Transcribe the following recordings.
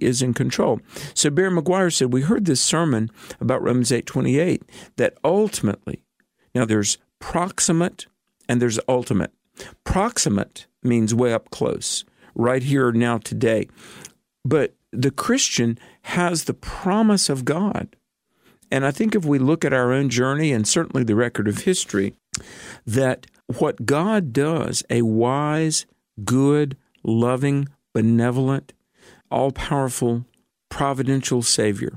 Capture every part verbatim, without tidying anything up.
is in control. So Barry Maguire said, we heard this sermon about Romans eight twenty-eight, that ultimately, now there's proximate and there's ultimate. Proximate means way up close, right here, now, today. But the Christian has the promise of God. And I think if we look at our own journey and certainly the record of history, that what God does, a wise, good, loving, benevolent, all-powerful, providential Savior,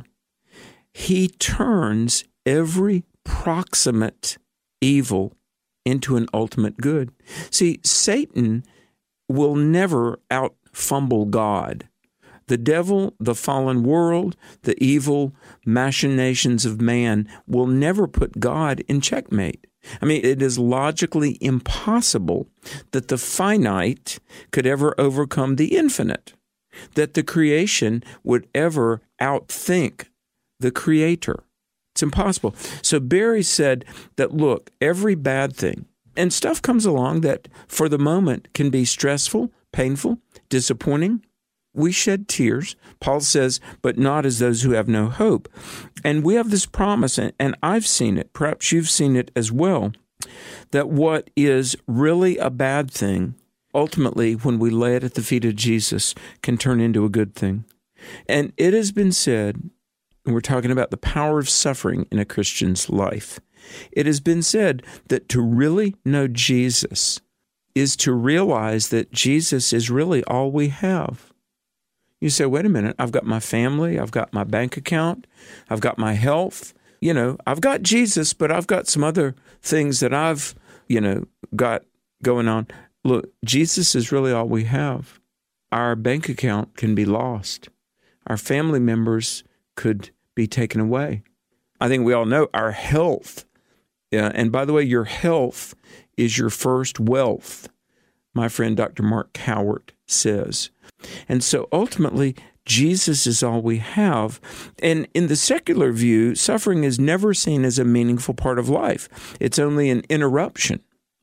He turns every proximate evil into an ultimate good. See, Satan will never out-fumble God. The devil, the fallen world, the evil machinations of man will never put God in checkmate. I mean, it is logically impossible that the finite could ever overcome the infinite, that the creation would ever outthink the Creator. It's impossible. So Barry said that, look, every bad thing, and stuff comes along that for the moment can be stressful, painful, disappointing. We shed tears. Paul says, but not as those who have no hope. And we have this promise, and I've seen it, perhaps you've seen it as well, that what is really a bad thing, ultimately, when we lay it at the feet of Jesus, can turn into a good thing. And it has been said, and we're talking about the power of suffering in a Christian's life, it has been said that to really know Jesus is to realize that Jesus is really all we have. You say, wait a minute, I've got my family, I've got my bank account, I've got my health, you know, I've got Jesus, but I've got some other things that I've, you know, got going on. Look, Jesus is really all we have. Our bank account can be lost. Our family members could be taken away. I think we all know our health. Yeah, and by the way, your health is your first wealth, my friend Doctor Mark Cowart says. And so ultimately, Jesus is all we have. And in the secular view, suffering is never seen as a meaningful part of life. It's only an interruption.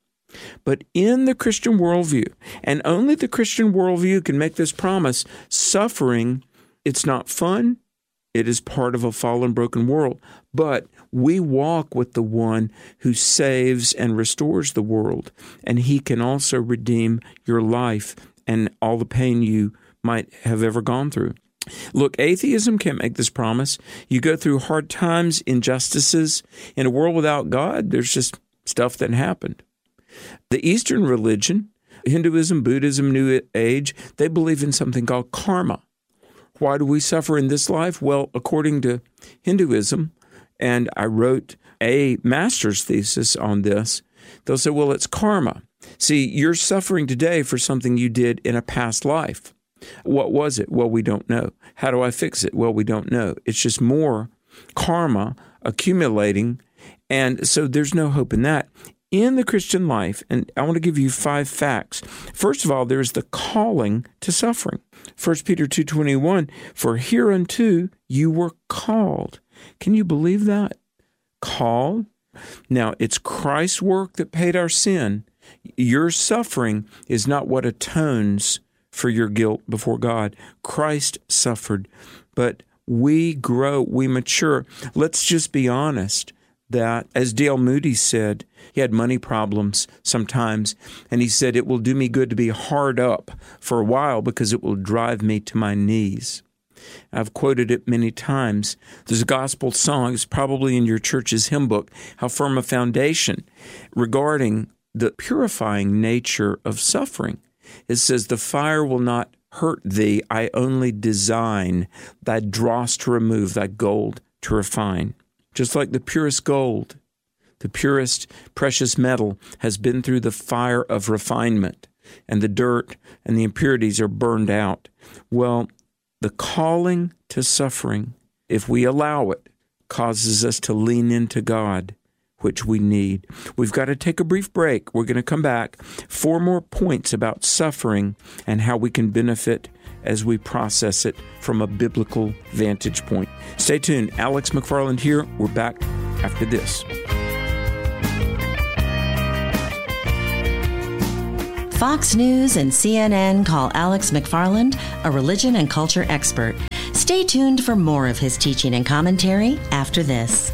But in the Christian worldview, and only the Christian worldview can make this promise, suffering, it's not fun. It is part of a fallen, broken world. But we walk with the one who saves and restores the world, and He can also redeem your life and all the pain you might have ever gone through. Look, atheism can't make this promise. You go through hard times, injustices. In a world without God, there's just stuff that happened. The Eastern religion, Hinduism, Buddhism, New Age, they believe in something called karma. Why do we suffer in this life? Well, according to Hinduism, and I wrote a master's thesis on this, they'll say, well, it's karma. See, you're suffering today for something you did in a past life. What was it? Well, we don't know. How do I fix it? Well, we don't know. It's just more karma accumulating, and so there's no hope in that. In the Christian life, and I want to give you five facts. First of all, there's the calling to suffering. First Peter two twenty-one, for hereunto you were called. Can you believe that? Called? Now, it's Christ's work that paid our sin. Your suffering is not what atones for your guilt before God. Christ suffered, but we grow, we mature. Let's just be honest that, as D L Moody said, he had money problems sometimes, and he said, it will do me good to be hard up for a while because it will drive me to my knees. I've quoted it many times. There's a gospel song, it's probably in your church's hymn book, How Firm a Foundation, regarding the purifying nature of suffering. It says, the fire will not hurt thee, I only design thy dross to remove, thy gold to refine. Just like the purest gold, the purest precious metal has been through the fire of refinement, and the dirt and the impurities are burned out. Well, the calling to suffering, if we allow it, causes us to lean into God, which we need. We've got to take a brief break. We're going to come back. Four more points about suffering and how we can benefit as we process it from a biblical vantage point. Stay tuned. Alex McFarland here. We're back after this. Fox News and C N N call Alex McFarland a religion and culture expert. Stay tuned for more of his teaching and commentary after this.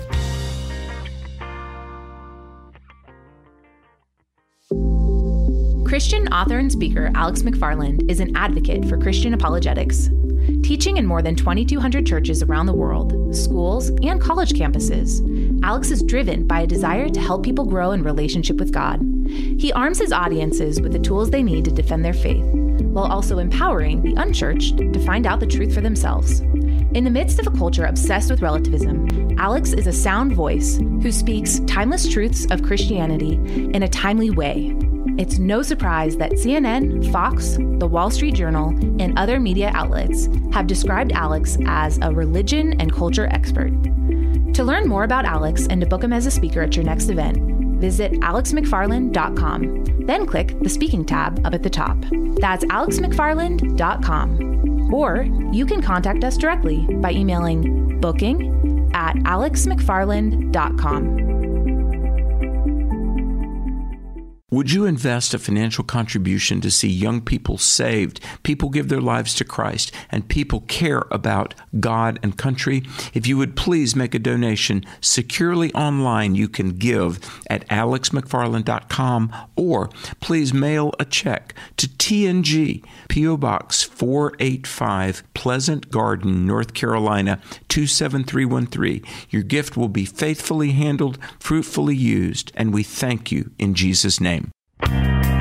Christian author and speaker Alex McFarland is an advocate for Christian apologetics. Teaching in more than twenty-two hundred churches around the world, schools, and college campuses, Alex is driven by a desire to help people grow in relationship with God. He arms his audiences with the tools they need to defend their faith, while also empowering the unchurched to find out the truth for themselves. In the midst of a culture obsessed with relativism, Alex is a sound voice who speaks timeless truths of Christianity in a timely way. It's no surprise that C N N, Fox, The Wall Street Journal, and other media outlets have described Alex as a religion and culture expert. To learn more about Alex and to book him as a speaker at your next event, visit alex mcfarland dot com. Then click the speaking tab up at the top. That's alex mcfarland dot com. Or you can contact us directly by emailing booking at alex mcfarland dot com. Would you invest a financial contribution to see young people saved, people give their lives to Christ, and people care about God and country? If you would please make a donation securely online, you can give at alex mcfarland dot com, or please mail a check to T N G, P O Box four eighty-five, Pleasant Garden, North Carolina, two seven three one three. Your gift will be faithfully handled, fruitfully used, and we thank you in Jesus' name.